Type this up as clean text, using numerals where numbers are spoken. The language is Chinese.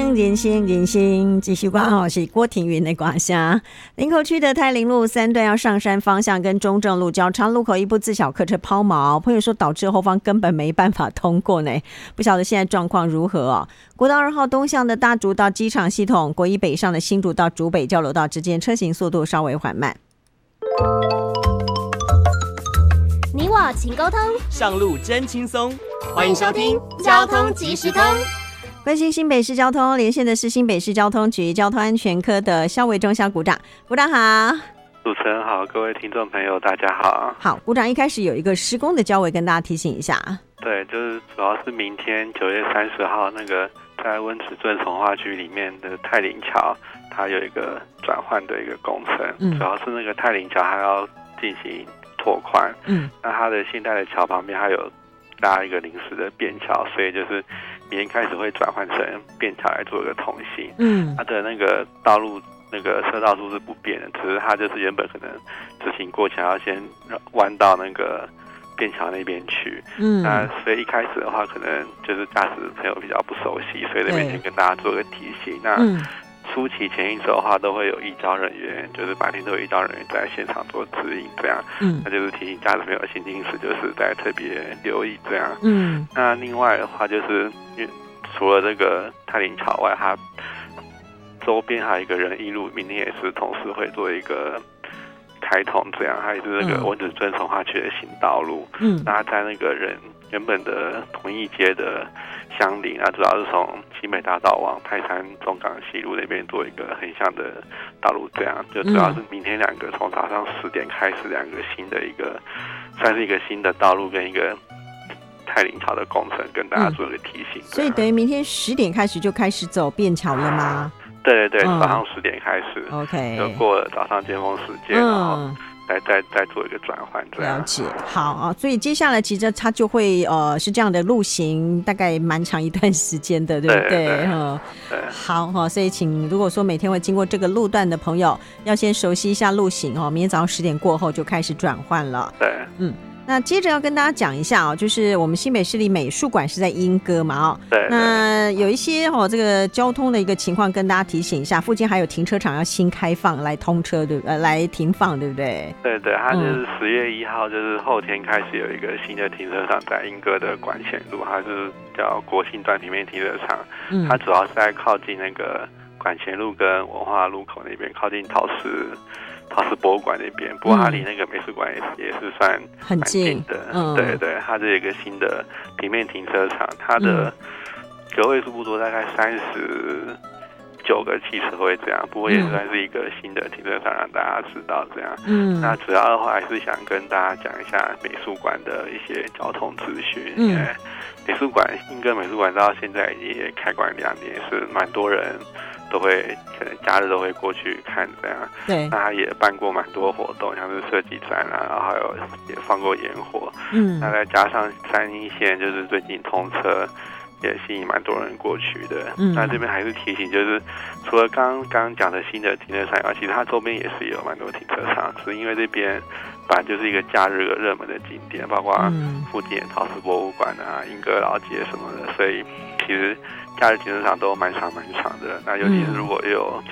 人生，继续讲是郭庭云的歌声。林口区的泰林路3段要上山方向跟中正路交叉路口，一部自小客车抛锚，朋友说导致后方根本没办法通过呢。不晓得现在状况如何哦。国道2号东向的大竹到机场系统，国一北上的新竹到竹北交流道之间车行速度稍微缓慢。 你我请沟通， 上路真轻松。 欢迎收听交通即时通。 关心新北市交通，连线的是新北市交通局交通安全科的萧维忠萧股长。股长好。 主持人好，各位听众朋友大家好。 好，股长一开始有一个施工的交维跟大家提醒一下。 对，就是主要是明天9月30号那个在温子圳从化区里面的泰林桥，它有一个转换的一个工程，主要是那个泰林桥还要进行拓宽，那它的现在的桥旁边还有搭一个临时的便桥，所以就是明天开始会转换成便桥来做一个通行。它的那个道路那个车道数是不变的，只是它就是原本可能执行过桥要先弯到那个便桥那边去，那所以一开始的话可能就是驾驶朋友比较不熟悉，所以这边先跟大家做个提醒。那初期前一周的话，都会有义交人员，就是白天都有义交人员在现场做指引，这样，那就是提醒驾驶朋友行进时，就是在特别留意这样。那另外的话，就是除了这个泰林桥外，它周边还有一个仁义路，明天也是同时会做一个开通，这样，还有是那个温子圳从化区的新道路，那在那个原本的同义街的相邻，那主要是从新北大道往泰山中港西路那边做一个横向的道路，这样就主要是明天两个从早上10点开始两个新的一个算是一个新的道路跟一个泰林桥的工程，跟大家做一个提醒。 所以等于明天10点开始就开始走便桥了吗？ 对，早上10点开始 ，OK， 就过了早上尖峰时间，然后再做一个转换，这样。 了解，好啊，所以接下来其实它就会是这样的路行，大概蛮长一段时间的，对不对？ 对， 好，所以请如果说每天会经过这个路段的朋友，要先熟悉一下路行哦。明天早上10点过后就开始转换了。 对， 那接着要跟大家讲一下哦，就是我们新北市立美术馆是在莺歌嘛对， 那有一些这个交通的一个情况跟大家提醒一下，附近还有停车场要新开放来通车，对不对？来停放，对不对？对， 它就是10月1号，就是后天开始有一个新的停车场在莺歌的管前路，它是叫国信段平面停车场，它主要是在靠近那个管前路跟文化路口那边，靠近陶瓷博物馆那边，不过它离那个美术馆也是算很近的。对，它这有一个新的平面停车场，它的个位数不多，大概39个汽车位这样，不过也算是一个新的停车场，让大家知道这样。那主要的话还是想跟大家讲一下美术馆的一些交通资讯，因为美术馆莺歌美术馆到现在也开馆2年，是蛮多人都会可能假日都会过去看这样。 对， 那他也办过蛮多活动，像是设计展啊，然后还有也放过烟火。那再加上3一线就是最近通车，也吸引蛮多人过去的。那这边还是提醒，就是除了刚刚讲的新的停车场以外，其实它周边也是有蛮多停车场，只是因为这边本来就是一个假日热门的景点，包括附近陶瓷博物馆啊、莺歌老街什么的，所以其实假日停车场都蛮长的。那尤其是如果有